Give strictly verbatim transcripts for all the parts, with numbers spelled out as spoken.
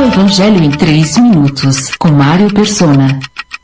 Evangelho em três minutos, com Mário Persona.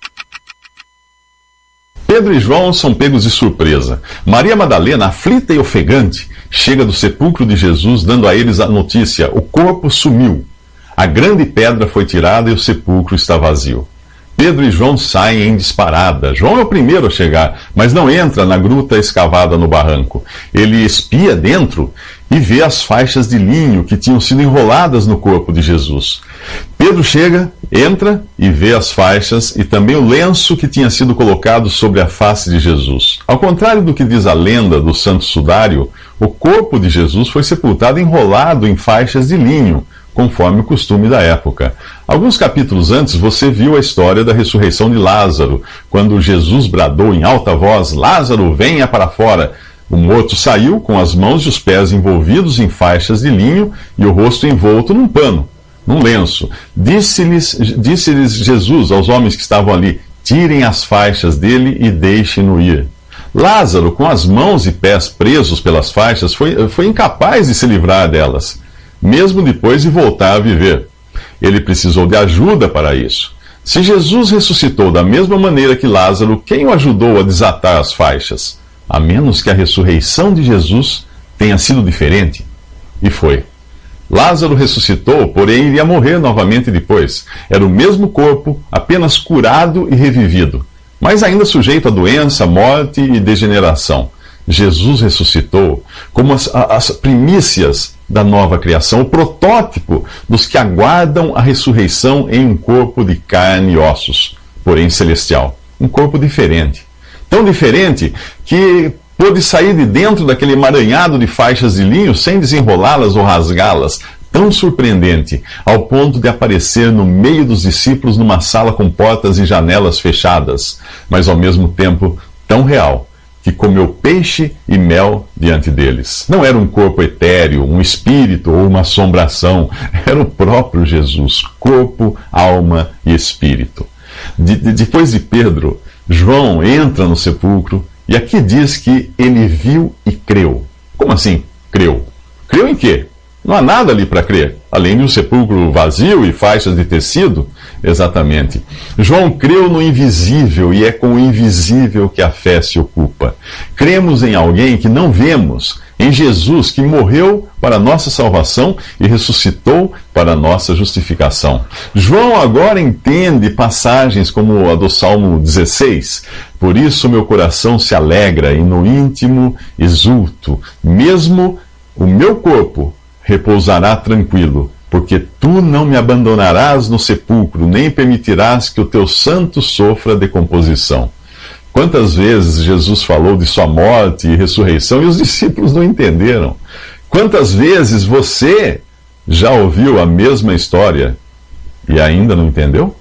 Pedro e João são pegos de surpresa. Maria Madalena, aflita e ofegante, chega do sepulcro de Jesus dando a eles a notícia: o corpo sumiu. A grande pedra foi tirada e o sepulcro está vazio. Pedro e João saem em disparada. João é o primeiro a chegar, mas não entra na gruta escavada no barranco. Ele espia dentro e vê as faixas de linho que tinham sido enroladas no corpo de Jesus. Pedro chega, entra e vê as faixas e também o lenço que tinha sido colocado sobre a face de Jesus. Ao contrário do que diz a lenda do Santo Sudário, o corpo de Jesus foi sepultado enrolado em faixas de linho, conforme o costume da época. Alguns capítulos antes você viu a história da ressurreição de Lázaro, quando Jesus bradou em alta voz: Lázaro, venha para fora. O morto saiu com as mãos e os pés envolvidos em faixas de linho e o rosto envolto num pano, num lenço. Disse-lhes, disse-lhes Jesus aos homens que estavam ali: tirem as faixas dele e deixem-no ir. Lázaro, com as mãos e pés presos pelas faixas, foi, foi incapaz de se livrar delas, mesmo depois de voltar a viver. Ele precisou de ajuda para isso. Se Jesus ressuscitou da mesma maneira que Lázaro, quem o ajudou a desatar as faixas? A menos que a ressurreição de Jesus tenha sido diferente. E foi. Lázaro ressuscitou, porém iria morrer novamente depois. Era o mesmo corpo, apenas curado e revivido, mas ainda sujeito a doença, morte e degeneração. Jesus ressuscitou como as, as primícias da nova criação, o protótipo dos que aguardam a ressurreição em um corpo de carne e ossos, porém celestial. Um corpo diferente. Tão diferente que pôde sair de dentro daquele emaranhado de faixas de linho sem desenrolá-las ou rasgá-las. Tão surpreendente, ao ponto de aparecer no meio dos discípulos numa sala com portas e janelas fechadas, mas ao mesmo tempo tão real, que comeu peixe e mel diante deles. Não era um corpo etéreo, um espírito ou uma assombração. Era o próprio Jesus, corpo, alma e espírito. De, de, depois de Pedro, João entra no sepulcro e aqui diz que ele viu e creu. Como assim, creu? Creu em quê? Não há nada ali para crer, além de um sepulcro vazio e faixas de tecido. Exatamente. João creu no invisível e é com o invisível que a fé se ocupa. Cremos em alguém que não vemos, em Jesus que morreu para a nossa salvação e ressuscitou para a nossa justificação. João agora entende passagens como a do Salmo dezesseis. Por isso meu coração se alegra e no íntimo exulto, mesmo o meu corpo repousará tranquilo, porque tu não me abandonarás no sepulcro, nem permitirás que o teu santo sofra decomposição. Quantas vezes Jesus falou de sua morte e ressurreição e os discípulos não entenderam? Quantas vezes você já ouviu a mesma história e ainda não entendeu?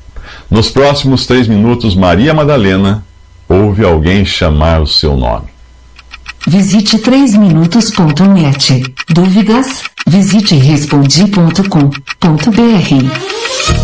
Nos próximos três minutos, Maria Madalena ouve alguém chamar o seu nome. Visite três minutos ponto net. Dúvidas? Visite respondi ponto com ponto br.